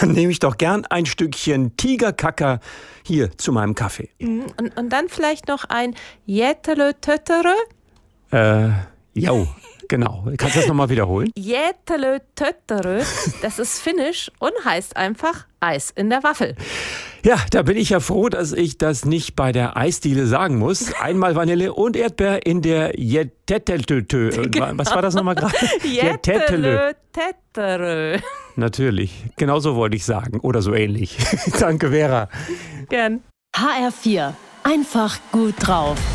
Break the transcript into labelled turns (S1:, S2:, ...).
S1: Dann nehme ich doch gern ein Stückchen Tigerkacker hier zu meinem Kaffee.
S2: Und dann vielleicht noch ein Jätelö Tötterö.
S1: Jo, genau. Kannst du das nochmal wiederholen?
S2: Jätelö Tötterö, das ist finnisch und heißt einfach Eis in der Waffel.
S1: Ja, da bin ich ja froh, dass ich das nicht bei der Eisdiele sagen muss. Einmal Vanille und Erdbeer in der Jäteteltö. Was war das nochmal gerade?
S2: Jätelö Tötterö.
S1: Natürlich, genau so wollte ich sagen. Oder so ähnlich. Danke, Vera.
S2: Gern.
S3: HR4. Einfach gut drauf.